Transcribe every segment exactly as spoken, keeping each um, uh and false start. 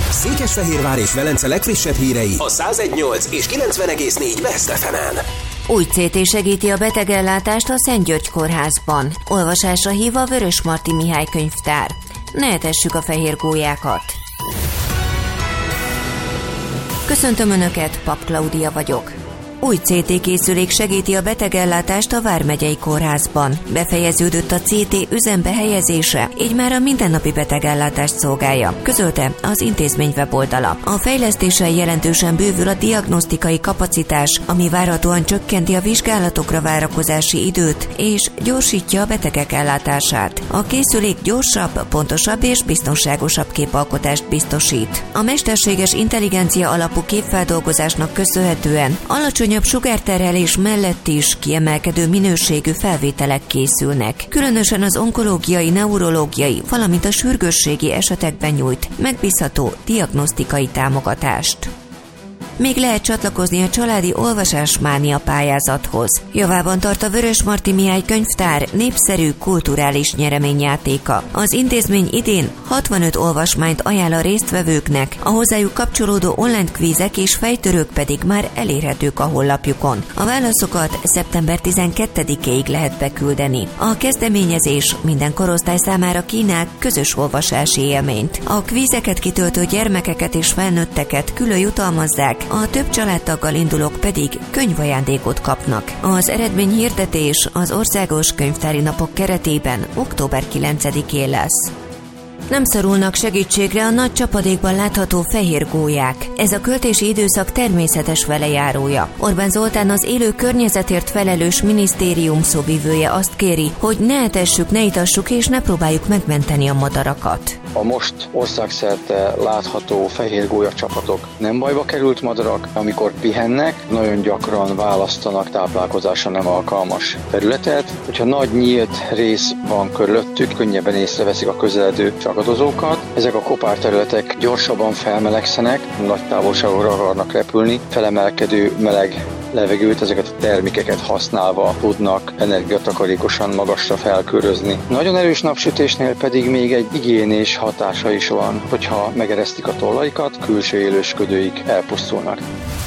Székesfehérvár és Velence legfrissebb hírei a száz egy nyolc és kilencven egész négy West ef emen. Új cé té segíti a betegellátást a Szent György kórházban. Olvasásra hív a Vörösmarty Mihály könyvtár. Ne etessük a fehér gólyákat. Köszöntöm Önöket, Pap Klaudia vagyok. Új cé té készülék segíti a betegellátást a Vármegyei Kórházban. Befejeződött a cé té üzembe helyezése, így már a mindennapi betegellátást szolgálja, közölte az intézmény weboldala. A fejlesztéssel jelentősen bővül a diagnosztikai kapacitás, ami várhatóan csökkenti a vizsgálatokra várakozási időt, és gyorsítja a betegek ellátását. A készülék gyorsabb, pontosabb és biztonságosabb képalkotást biztosít. A mesterséges intelligencia alapú képfeldolgozásnak köszönhetően alacsony Alacsonyabb sugárterhelés mellett is kiemelkedő minőségű felvételek készülnek. Különösen az onkológiai, neurológiai, valamint a sürgősségi esetekben nyújt megbízható diagnosztikai támogatást. Még lehet csatlakozni a családi olvasásmánia pályázathoz. Javában tart a Vörösmarty Mihály könyvtár népszerű kulturális nyereményjátéka. Az intézmény idén hatvanöt olvasmányt ajánl a résztvevőknek, a hozzájuk kapcsolódó online kvízek és fejtörők pedig már elérhetők a honlapjukon. A válaszokat szeptember tizenkettedikéig lehet beküldeni. A kezdeményezés minden korosztály számára kínál közös olvasási élményt. A kvízeket kitöltő gyermekeket és felnőtteket külön jutalmazzák, a több családtaggal indulók pedig könyvajándékot kapnak. Az eredményhirdetés az Országos Könyvtári Napok keretében október kilencedikén lesz. Nem szorulnak segítségre a nagy csapadékban látható fehér gólyák. Ez a költési időszak természetes velejárója. Orbán Zoltán, az élő környezetért felelős minisztérium szóvivője azt kéri, hogy ne etessük, ne itassuk és ne próbáljuk megmenteni a madarakat. A most országszerte látható fehér gólya csapatok nem bajba került madarak, amikor pihennek, nagyon gyakran választanak táplálkozásra nem alkalmas területet. Hogyha nagy nyílt rész van körülöttük, könnyebben észreveszik a közeledő csakadozókat. Ezek a kopárterületek gyorsabban felmelegszenek, nagy távolságokra akarnak repülni, felemelkedő meleg levegőt, ezeket a termékeket használva tudnak energiatakarékosan magasra felkörözni. Nagyon erős napsütésnél pedig még egy igiénés hatása is van, hogyha megeresztik a tollaikat, külső élősködőik elpusztulnak.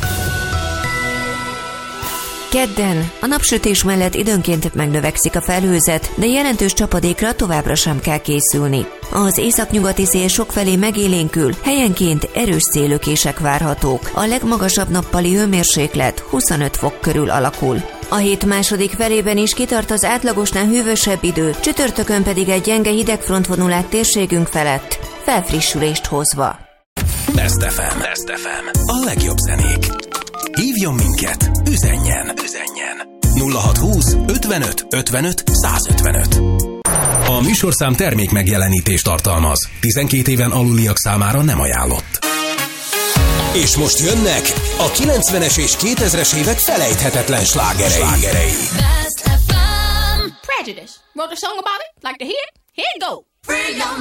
Kedden a napsütés mellett időnként megnövekszik a felhőzet, de jelentős csapadékra továbbra sem kell készülni. Az északnyugati szél sokfelé megélénkül, helyenként erős szélökések várhatók. A legmagasabb nappali hőmérséklet huszonöt fok körül alakul. A hét második felében is kitart az átlagosnál hűvösebb idő, csütörtökön pedig egy gyenge hidegfront vonul át térségünk felett, felfrissülést hozva. West ef em. West ef em. A legjobb zenék. Hívjon minket, üzenjen, üzenjen. nulla hatszázhúsz ötvenöt ötvenöt százötvenöt. A műsorszám termék megjelenítést tartalmaz. tizenkét éven aluliak számára nem ajánlott. És most jönnek a kilencvenes és kétezres évek felejthetetlen slágerei. slágerei. West ef em. Prejudice. Wrote a song about it. Like to hear it? Here it go. Free your